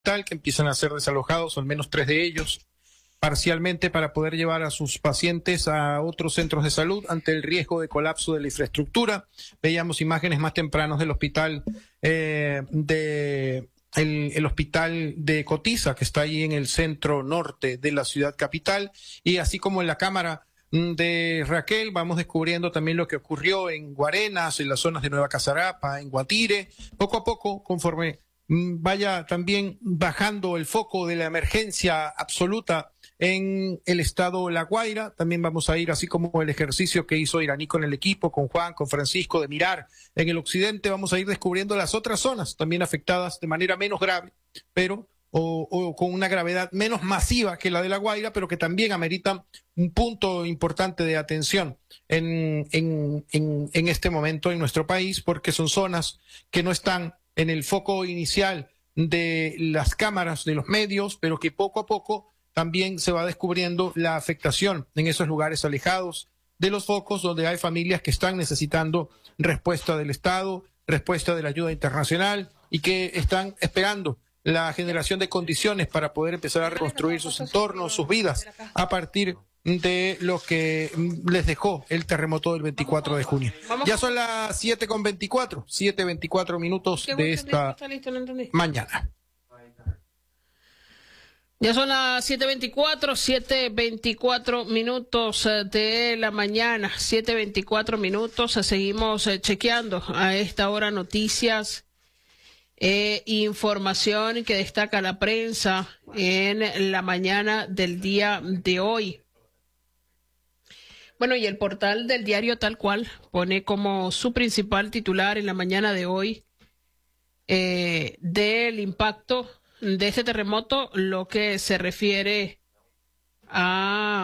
que empiezan a ser desalojados, al menos 3 de ellos, parcialmente para poder llevar a sus pacientes a otros centros de salud ante el riesgo de colapso de la infraestructura. Veíamos imágenes más tempranos del hospital el hospital de Cotiza, que está ahí en el centro norte de la ciudad capital, y así como en la cámara de Raquel vamos descubriendo también lo que ocurrió en Guarenas, en las zonas de Nueva Casarapa, en Guatire, poco a poco, conforme vaya también bajando el foco de la emergencia absoluta en el estado La Guaira. También vamos a ir, así como el ejercicio que hizo Iraní con el equipo, con Juan, con Francisco, de mirar en el occidente, vamos a ir descubriendo las otras zonas también afectadas de manera menos grave, pero o con una gravedad menos masiva que la de La Guaira, pero que también ameritan un punto importante de atención en este momento en nuestro país, porque son zonas que no están en el foco inicial de las cámaras, de los medios, pero que poco a poco también se va descubriendo la afectación en esos lugares alejados de los focos, donde hay familias que están necesitando respuesta del Estado, respuesta de la ayuda internacional, y que están esperando la generación de condiciones para poder empezar a reconstruir sus entornos, sus vidas, a partir de lo que les dejó el terremoto del 24 de junio. Ya son las 7:24, 7:24 minutos de esta mañana. Ya son las 7:24 minutos de la mañana, 7:24 minutos. Seguimos chequeando a esta hora noticias, información que destaca la prensa en la mañana del día de hoy. Bueno, y el portal del diario Tal Cual pone como su principal titular en la mañana de hoy del impacto de este terremoto, lo que se refiere a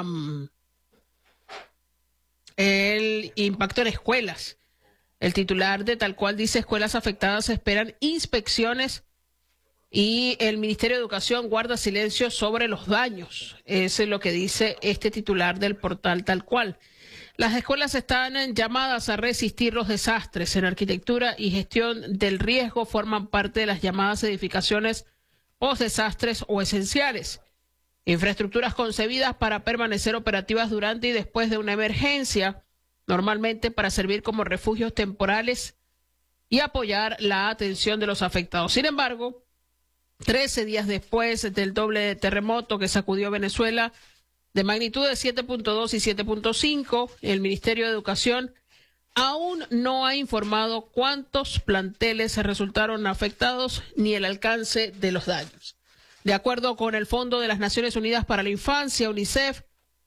el impacto en escuelas. El titular de Tal Cual dice: escuelas afectadas esperan inspecciones y el Ministerio de Educación guarda silencio sobre los daños. Eso es lo que dice este titular del portal Tal Cual. Las escuelas están llamadas a resistir los desastres. En arquitectura y gestión del riesgo forman parte de las llamadas edificaciones post-desastres o esenciales. Infraestructuras concebidas para permanecer operativas durante y después de una emergencia, normalmente para servir como refugios temporales y apoyar la atención de los afectados. Sin embargo, 13 días después del doble terremoto que sacudió Venezuela, de magnitud de 7.2 y 7.5, el Ministerio de Educación aún no ha informado cuántos planteles resultaron afectados ni el alcance de los daños. De acuerdo con el Fondo de las Naciones Unidas para la Infancia, UNICEF,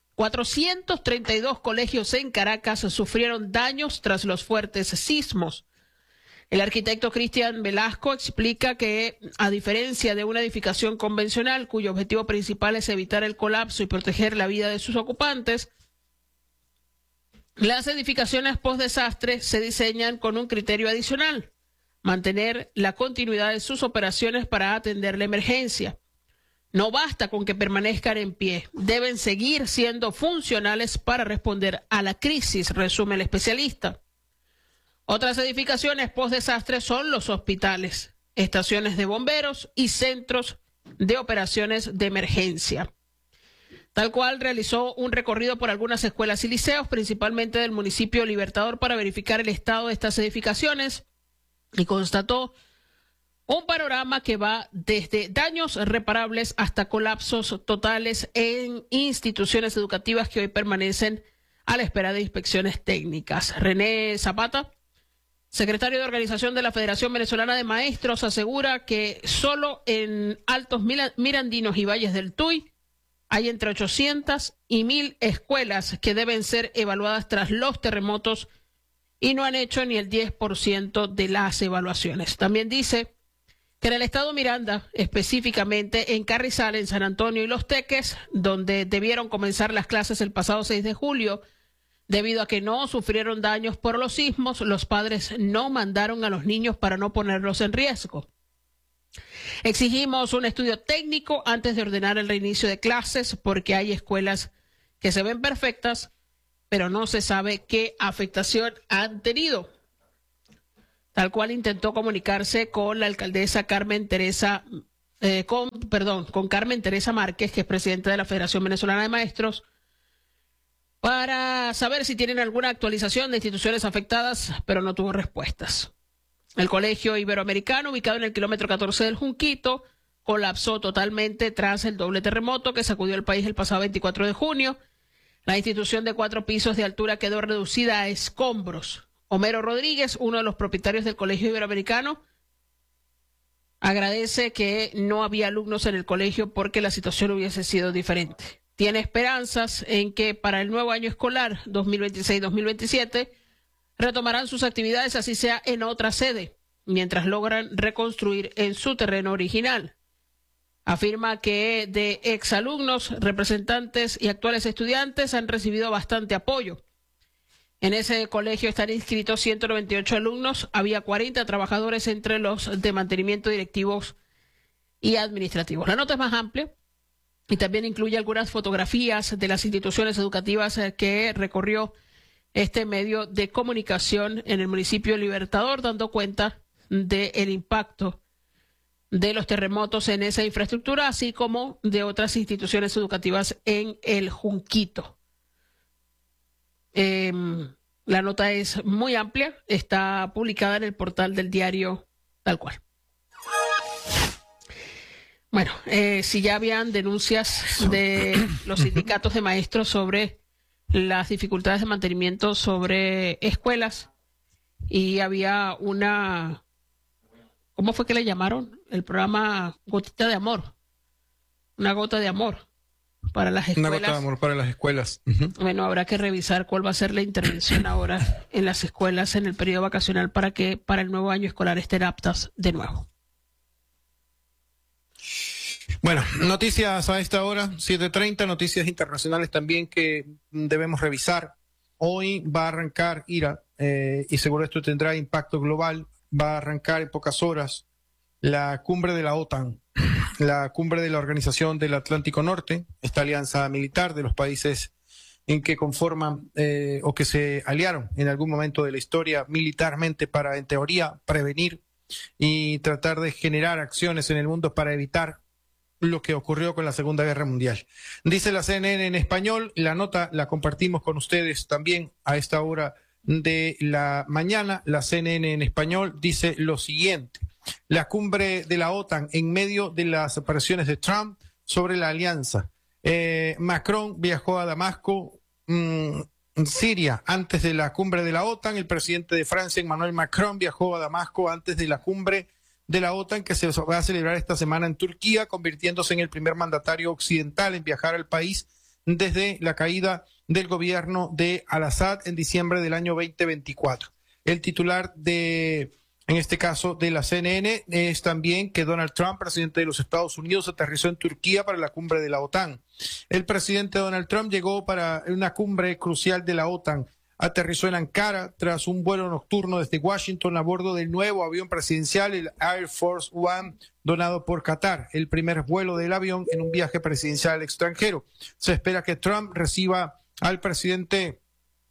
432 colegios en Caracas sufrieron daños tras los fuertes sismos. El arquitecto Cristian Velasco explica que, a diferencia de una edificación convencional, cuyo objetivo principal es evitar el colapso y proteger la vida de sus ocupantes, las edificaciones post-desastre se diseñan con un criterio adicional: mantener la continuidad de sus operaciones para atender la emergencia. No basta con que permanezcan en pie, deben seguir siendo funcionales para responder a la crisis, resume el especialista. Otras edificaciones post-desastre son los hospitales, estaciones de bomberos y centros de operaciones de emergencia. Tal Cual realizó un recorrido por algunas escuelas y liceos, principalmente del municipio Libertador, para verificar el estado de estas edificaciones, y constató un panorama que va desde daños reparables hasta colapsos totales en instituciones educativas que hoy permanecen a la espera de inspecciones técnicas. René Zapata, secretario de organización de la Federación Venezolana de Maestros, asegura que solo en Altos Mirandinos y Valles del Tuy hay entre 800 y 1000 escuelas que deben ser evaluadas tras los terremotos y no han hecho ni el 10% de las evaluaciones. También dice que en el estado Miranda, específicamente en Carrizal, en San Antonio y Los Teques, donde debieron comenzar las clases el pasado 6 de julio, debido a que no sufrieron daños por los sismos, los padres no mandaron a los niños para no ponerlos en riesgo. Exigimos un estudio técnico antes de ordenar el reinicio de clases, porque hay escuelas que se ven perfectas, pero no se sabe qué afectación han tenido. Tal Cual intentó comunicarse con la alcaldesa Carmen Teresa con Carmen Teresa Márquez, que es presidenta de la Federación Venezolana de Maestros, para saber si tienen alguna actualización de instituciones afectadas, pero no tuvo respuestas. El Colegio Iberoamericano, ubicado en el kilómetro 14 del Junquito, colapsó totalmente tras el doble terremoto que sacudió el país el pasado 24 de junio. La institución de 4 pisos de altura quedó reducida a escombros. Homero Rodríguez, uno de los propietarios del Colegio Iberoamericano, agradece que no había alumnos en el colegio porque la situación hubiese sido diferente. Tiene esperanzas en que para el nuevo año escolar 2026-2027 retomarán sus actividades, así sea en otra sede, mientras logran reconstruir en su terreno original. Afirma que de exalumnos, representantes y actuales estudiantes han recibido bastante apoyo. En ese colegio están inscritos 198 alumnos, había 40 trabajadores entre los de mantenimiento, directivos y administrativos. La nota es más amplia y también incluye algunas fotografías de las instituciones educativas que recorrió este medio de comunicación en el municipio Libertador, dando cuenta del impacto de los terremotos en esa infraestructura, así como de otras instituciones educativas en el Junquito. La nota es muy amplia, está publicada en el portal del diario Tal Cual. Bueno, si ya habían denuncias de los sindicatos de maestros sobre las dificultades de mantenimiento sobre escuelas, y había una, ¿cómo fue que le llamaron? El programa Gotita de Amor, una gota de amor para las escuelas. Una gota de amor para las escuelas. Bueno, habrá que revisar cuál va a ser la intervención ahora en las escuelas en el periodo vacacional para que para el nuevo año escolar estén aptas de nuevo. Bueno, noticias a esta hora, 7:30, noticias internacionales también que debemos revisar. Hoy va a arrancar IRA, y seguro esto tendrá impacto global, va a arrancar en pocas horas la cumbre de la OTAN, la cumbre de la Organización del Atlántico Norte, esta alianza militar de los países en que conforman o que se aliaron en algún momento de la historia militarmente para, en teoría, prevenir y tratar de generar acciones en el mundo para evitar lo que ocurrió con la Segunda Guerra Mundial. Dice la CNN en español, la nota la compartimos con ustedes también a esta hora de la mañana. La CNN en español dice lo siguiente: la cumbre de la OTAN en medio de las apariciones de Trump sobre la alianza. Macron viajó a Damasco, Siria, antes de la cumbre de la OTAN. El presidente de Francia, Emmanuel Macron, viajó a Damasco antes de la cumbre de la OTAN que se va a celebrar esta semana en Turquía, convirtiéndose en el primer mandatario occidental en viajar al país desde la caída del gobierno de Al-Assad en diciembre del año 2024. El titular de, en este caso, de la CNN es también que Donald Trump, presidente de los Estados Unidos, aterrizó en Turquía para la cumbre de la OTAN. El presidente Donald Trump llegó para una cumbre crucial de la OTAN. Aterrizó en Ankara tras un vuelo nocturno desde Washington a bordo del nuevo avión presidencial, el Air Force One, donado por Qatar, el primer vuelo del avión en un viaje presidencial al extranjero. Se espera que Trump reciba al presidente,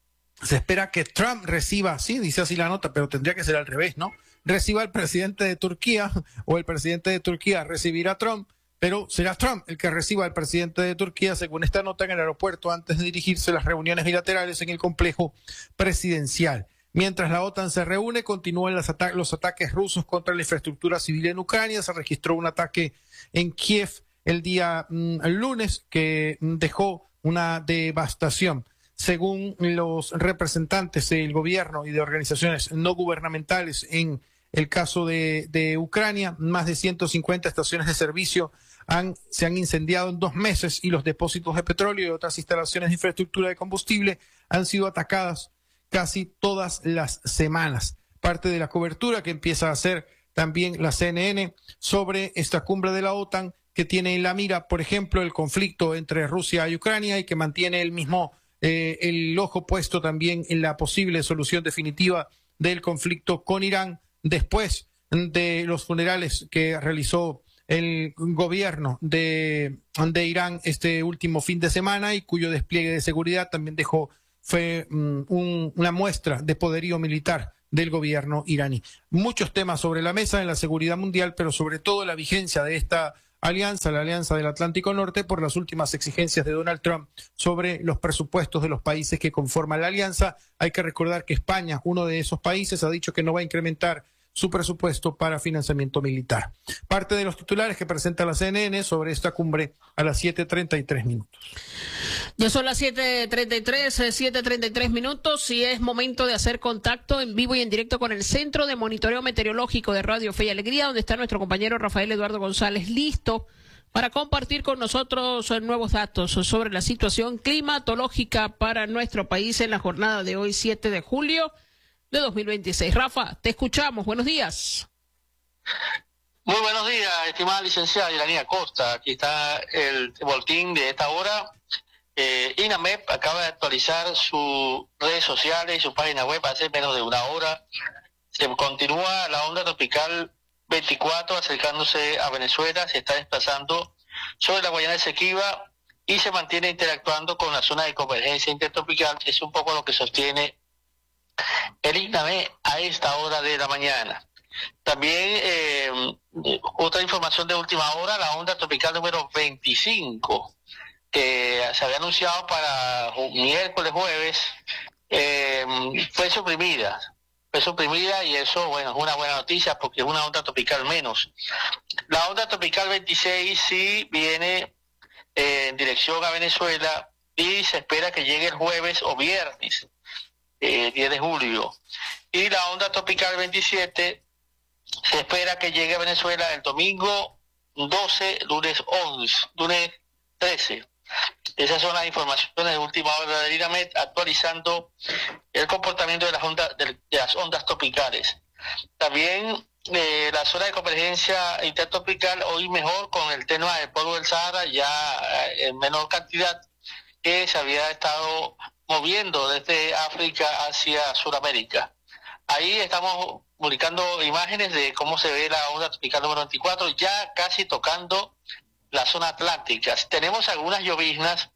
sí, dice así la nota, pero tendría que ser al revés, ¿no? Reciba al presidente de Turquía, o el presidente de Turquía recibirá a Trump, pero será Trump el que reciba al presidente de Turquía, según esta nota, en el aeropuerto antes de dirigirse a las reuniones bilaterales en el complejo presidencial. Mientras la OTAN se reúne, continúan los ataques rusos contra la infraestructura civil en Ucrania. Se registró un ataque en Kiev el día lunes que dejó una devastación. Según los representantes del gobierno y de organizaciones no gubernamentales en el caso de Ucrania, más de 150 estaciones de servicio se han incendiado en 2 meses y los depósitos de petróleo y otras instalaciones de infraestructura de combustible han sido atacadas casi todas las semanas. Parte de la cobertura que empieza a hacer también la CNN sobre esta cumbre de la OTAN, que tiene en la mira, por ejemplo, el conflicto entre Rusia y Ucrania, y que mantiene el ojo puesto también en la posible solución definitiva del conflicto con Irán, después de los funerales que realizó el gobierno de Irán este último fin de semana, y cuyo despliegue de seguridad también fue una muestra de poderío militar del gobierno iraní. Muchos temas sobre la mesa en la seguridad mundial, pero sobre todo la vigencia de esta alianza, la Alianza del Atlántico Norte, por las últimas exigencias de Donald Trump sobre los presupuestos de los países que conforman la alianza. Hay que recordar que España, uno de esos países, ha dicho que no va a incrementar su presupuesto para financiamiento militar. Parte de los titulares que presenta la CNN sobre esta cumbre a las 7:33 minutos. Ya son las 7:33 minutos y es momento de hacer contacto en vivo y en directo con el Centro de Monitoreo Meteorológico de Radio Fe y Alegría, donde está nuestro compañero Rafael Eduardo González, listo para compartir con nosotros nuevos datos sobre la situación climatológica para nuestro país en la jornada de hoy, 7 de julio de 2026. Rafa, te escuchamos. Buenos días. Muy buenos días, estimada licenciada Iranía Costa. Aquí está el boletín de esta hora. INAMEP acaba de actualizar sus redes sociales y su página web hace menos de una hora. Se continúa la onda tropical 24 acercándose a Venezuela, se está desplazando sobre la Guayana Esequiba y se mantiene interactuando con la zona de convergencia intertropical, que es un poco lo que sostiene el INAMEP a esta hora de la mañana. También otra información de última hora, la onda tropical número 25, que se había anunciado para miércoles, jueves, fue suprimida y eso, bueno, es una buena noticia porque es una onda tropical menos. La onda tropical 26 sí viene en dirección a Venezuela y se espera que llegue el jueves o viernes, 10 de julio. Y la onda tropical 27 se espera que llegue a Venezuela el domingo 12, lunes 13. Esas son las informaciones de última hora del INAMEP, actualizando el comportamiento de las ondas tropicales. También la zona de convergencia intertropical hoy mejor con el tema del polvo del Sahara, ya en menor cantidad, que se había estado moviendo desde África hacia Sudamérica. Ahí estamos publicando imágenes de cómo se ve la onda tropical número 24, ya casi tocando la zona atlántica. Tenemos algunas lloviznas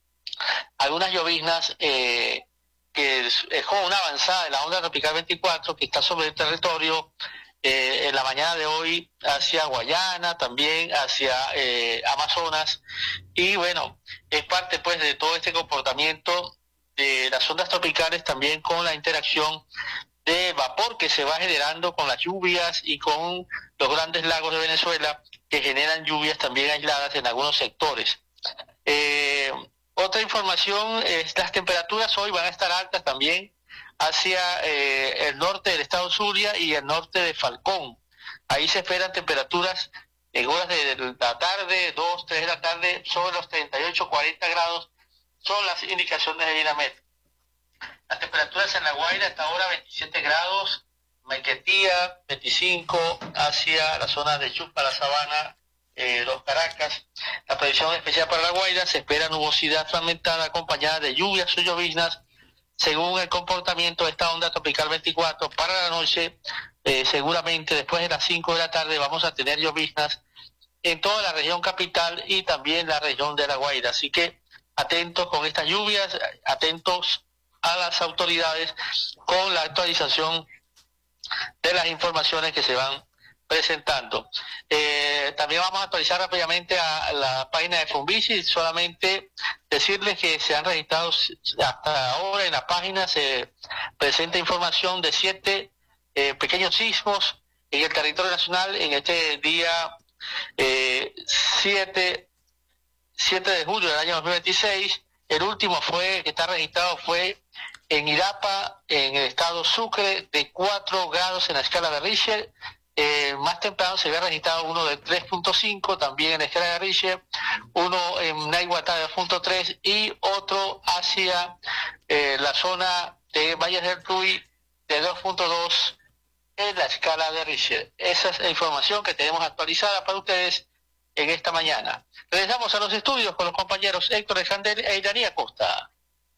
que es como una avanzada de la onda tropical 24 que está sobre el territorio en la mañana de hoy hacia Guayana, también hacia Amazonas, y bueno, es parte pues de todo este comportamiento de las ondas tropicales, también con la interacción de vapor que se va generando con las lluvias y con los grandes lagos de Venezuela, que generan lluvias también aisladas en algunos sectores. Otra información es las temperaturas hoy van a estar altas también hacia el norte del estado Zulia y el norte de Falcón. Ahí se esperan temperaturas en horas de la tarde, 2, 3 de la tarde, sobre los 38, 40 grados, son las indicaciones de INAMEP. Las temperaturas en La Guaira hasta ahora 27 grados, Maiquetía 25, hacia la zona de Chupa, La Sabana, Los Caracas. La predicción especial para La Guaira se espera nubosidad fragmentada acompañada de lluvias o lloviznas según el comportamiento de esta onda tropical 24. Para la noche, seguramente después de las 5 de la tarde vamos a tener lloviznas en toda la región capital y también la región de La Guaira. Así que atentos con estas lluvias, atentos a las autoridades con la actualización de las informaciones que se van presentando. También vamos a actualizar rápidamente a la página de Funvici, solamente decirles que se han registrado hasta ahora en la página, se presenta información de 7 pequeños sismos en el territorio nacional en este día 7 de julio del año 2026. El último que está registrado fue en Irapa, en el estado Sucre, de 4 grados en la escala de Richter. Más temprano se había registrado uno de 3.5, también en la escala de Richter, uno en Naiguatá de 2.3 y otro hacia la zona de Valles del Tuy de 2.2 en la escala de Richter. Esa es la información que tenemos actualizada para ustedes en esta mañana. Regresamos a los estudios con los compañeros Héctor Alejandro e Iranía Costa.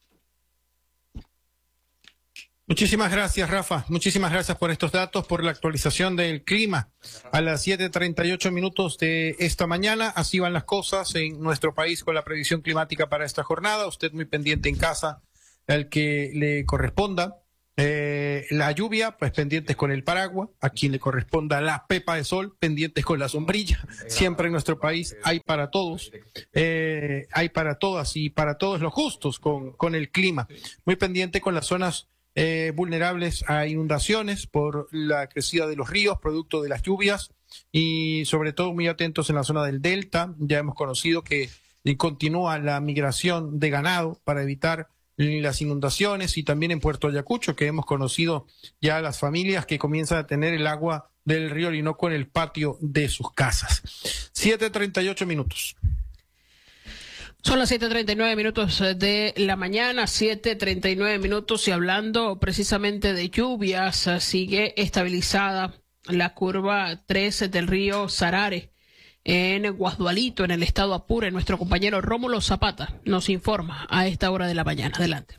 Muchísimas gracias, Rafa. Muchísimas gracias por estos datos, por la actualización del clima a las 7:38 minutos de esta mañana. Así van las cosas en nuestro país con la previsión climática para esta jornada. Usted muy pendiente en casa, al que le corresponda La lluvia, pues pendientes con el paraguas, a quien le corresponda la pepa de sol, pendientes con la sombrilla. Siempre en nuestro país hay para todos, hay para todas y para todos los gustos con el clima. Muy pendiente con las zonas vulnerables a inundaciones por la crecida de los ríos, producto de las lluvias, y sobre todo muy atentos en la zona del delta. Ya hemos conocido que continúa la migración de ganado para evitar las inundaciones, y también en Puerto Ayacucho, que hemos conocido ya las familias que comienzan a tener el agua del río Orinoco en el patio de sus casas. 7:38 minutos. Son las 7:39 minutos de la mañana, 7:39 minutos, y hablando precisamente de lluvias, sigue estabilizada la curva 3 del río Sarare en Guasdualito, en el estado Apure. Nuestro compañero Rómulo Zapata nos informa a esta hora de la mañana. Adelante.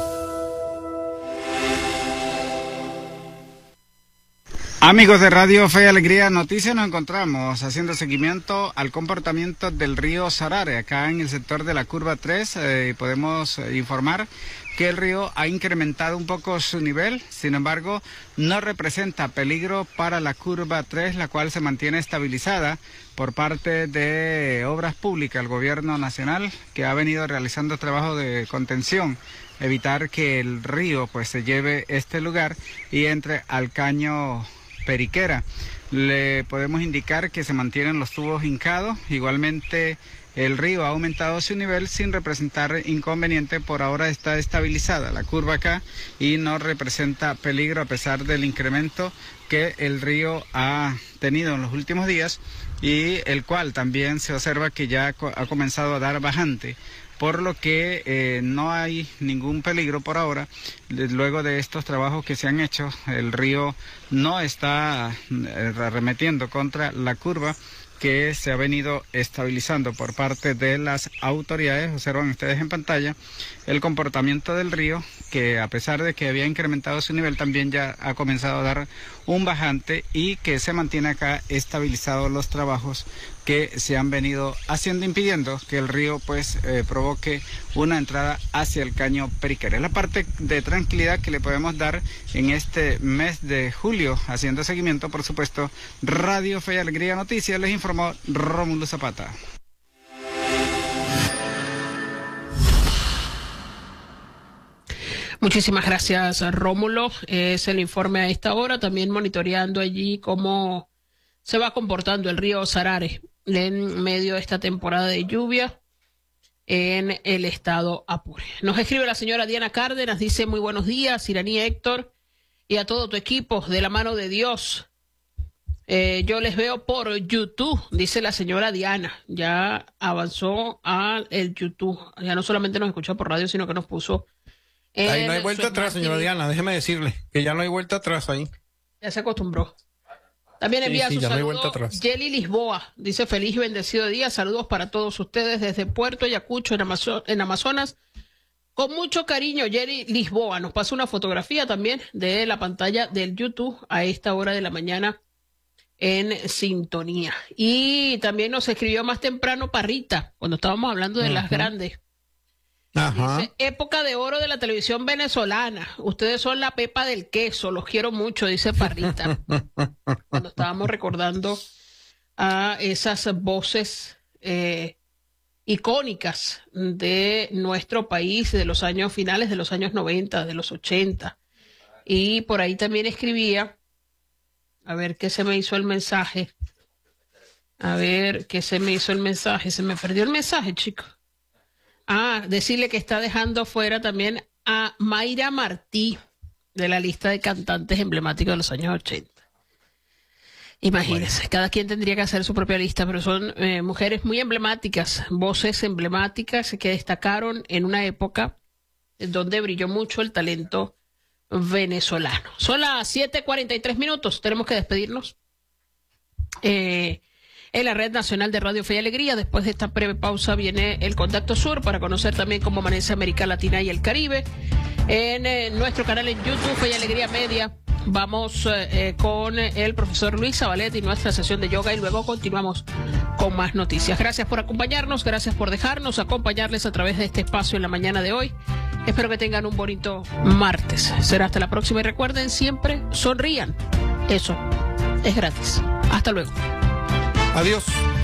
Amigos de Radio Fe y Alegría Noticias, nos encontramos haciendo seguimiento al comportamiento del río Sarare, acá en el sector de la curva 3. Podemos informar que el río ha incrementado un poco su nivel, sin embargo, no representa peligro para la curva 3, la cual se mantiene estabilizada por parte de Obras Públicas, el gobierno nacional, que ha venido realizando trabajo de contención, evitar que el río pues se lleve este lugar y entre al caño Periquera. Le podemos indicar que se mantienen los tubos hincados. Igualmente el río ha aumentado su nivel sin representar inconveniente. Por ahora está estabilizada la curva acá y no representa peligro a pesar del incremento que el río ha tenido en los últimos días, y el cual también se observa que ya ha comenzado a dar bajante, por lo que no hay ningún peligro por ahora. Luego de estos trabajos que se han hecho, el río no está arremetiendo contra la curva, que se ha venido estabilizando por parte de las autoridades. Observan ustedes en pantalla el comportamiento del río, que a pesar de que había incrementado su nivel, también ya ha comenzado a dar un bajante, y que se mantiene acá estabilizados los trabajos que se han venido haciendo, impidiendo que el río pues provoque una entrada hacia el caño Periquera. Es la parte de tranquilidad que le podemos dar en este mes de julio, haciendo seguimiento, por supuesto. Radio Fe y Alegría Noticias, les informó Rómulo Zapata. Muchísimas gracias, Rómulo. Es el informe a esta hora, también monitoreando allí cómo se va comportando el río Sarare en medio de esta temporada de lluvia en el estado Apure. Nos escribe la señora Diana Cárdenas, dice: muy buenos días, Iraní, Héctor, y a todo tu equipo, de la mano de Dios. Yo les veo por YouTube, dice la señora Diana. Ya avanzó a el YouTube. Ya no solamente nos escucha por radio, sino que nos puso... ahí no hay vuelta atrás, señora Diana, déjeme decirle que ya no hay vuelta atrás ahí. Ya se acostumbró. También envía su saludo Yeli Lisboa. Dice: feliz y bendecido día. Saludos para todos ustedes desde Puerto Ayacucho, en Amazonas. Con mucho cariño, Yeli Lisboa. Nos pasa una fotografía también de la pantalla del YouTube a esta hora de la mañana en sintonía. Y también nos escribió más temprano Parrita, cuando estábamos hablando de las grandes. Ajá. Dice: época de oro de la televisión venezolana. Ustedes son la pepa del queso. Los quiero mucho, dice Parrita. Cuando estábamos recordando a esas voces icónicas de nuestro país de los años finales de los años 90, de los 80. Y por ahí también escribía, a ver qué se me hizo el mensaje. Se me perdió el mensaje, chicos. Decirle que está dejando fuera también a Mayra Martí de la lista de cantantes emblemáticos de los años 80. Imagínense, cada quien tendría que hacer su propia lista, pero son mujeres muy emblemáticas, voces emblemáticas que destacaron en una época donde brilló mucho el talento venezolano. Son las 7:43 minutos, tenemos que despedirnos. En la Red Nacional de Radio Fe y Alegría, después de esta breve pausa, viene el Contacto Sur para conocer también cómo amanece América Latina y el Caribe. En nuestro canal en YouTube, Fe y Alegría Media, vamos con el profesor Luis Zabaleta y nuestra sesión de yoga, y luego continuamos con más noticias. Gracias por acompañarnos, gracias por dejarnos acompañarles a través de este espacio en la mañana de hoy. Espero que tengan un bonito martes. Será hasta la próxima y recuerden, siempre sonrían. Eso es gratis. Hasta luego. Adiós.